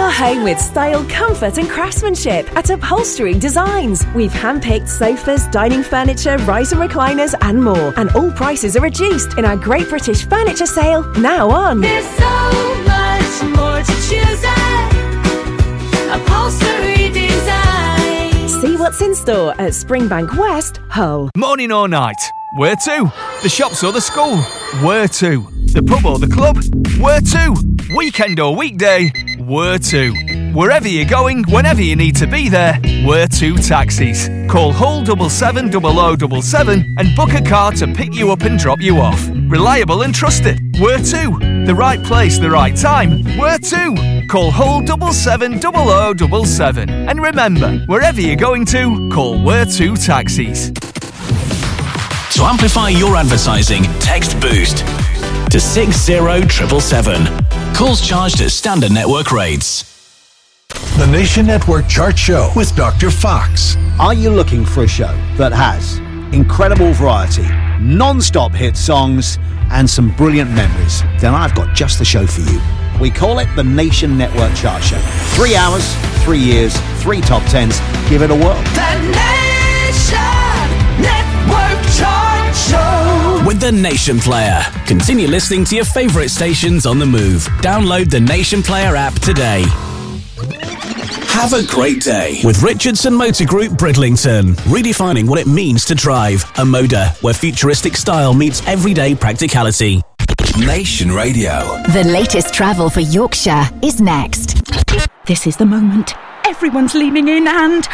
your home with style, comfort and craftsmanship at Upholstery Designs. We've handpicked sofas, dining furniture, rise and recliners and more. And all prices are reduced in our Great British Furniture Sale now on. There's so much more to choose at Upholstery Design. See what's in store at Springbank West, Hull. Morning or night? Where to? The shops or the school? Where to? The pub or the club? Where to? Weekend or weekday? Where to? Wherever you're going, whenever you need to be there, Where to Taxis. Call Hull 770077 and book a car to pick you up and drop you off. Reliable and trusted. Where to? The right place, the right time. Where to? Call Hull 770077. And remember, wherever you're going to, call Where to Taxis. To amplify your advertising, text BOOST to 60777. Calls charged at standard network rates. The Nation Network Chart Show with Dr. Fox. Are you looking for a show that has incredible variety, non-stop hit songs, and some brilliant memories? Then I've got just the show for you. We call it the Nation Network Chart Show. 3 hours, 3 years, 3 top 10s. Give it a whirl. The Nation Network Chart Show with the Nation Player. Continue listening to your favourite stations on the move. Download the Nation Player app today. Have a great day with Richardson Motor Group Bridlington. Redefining what it means to drive. A Moda, where futuristic style meets everyday practicality. Nation Radio. The latest travel for Yorkshire is next. This is the moment. Everyone's leaning in and...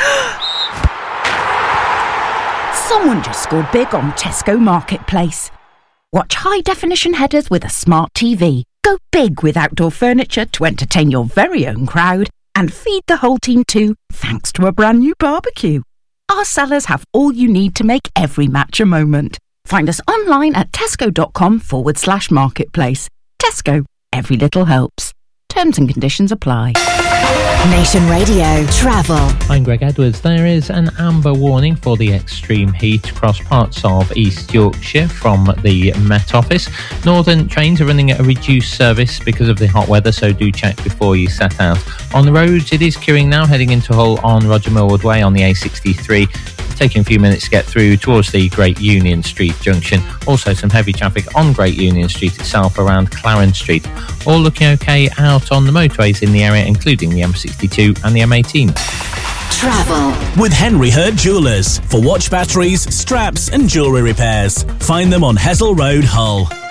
someone just scored big on Tesco Marketplace. Watch high-definition headers with a smart TV. Go big with outdoor furniture to entertain your very own crowd. And feed the whole team too, thanks to a brand new barbecue. Our sellers have all you need to make every match a moment. Find us online at tesco.com/marketplace. Tesco, every little helps. Terms and conditions apply. Nation Radio Travel. I'm Greg Edwards. There is an amber warning for the extreme heat across parts of East Yorkshire from the Met Office. Northern trains are running at a reduced service because of the hot weather, so do check before you set out. On the roads, it is queuing now, heading into Hull on Roger Millward Way on the A63. Taking a few minutes to get through towards the Great Union Street junction. Also some heavy traffic on Great Union Street itself around Clarence Street. All looking okay out on the motorways in the area, including the M62 and the M18. Travel with Henry Hurt Jewellers for watch batteries, straps and jewellery repairs. Find them on Hessel Road, Hull.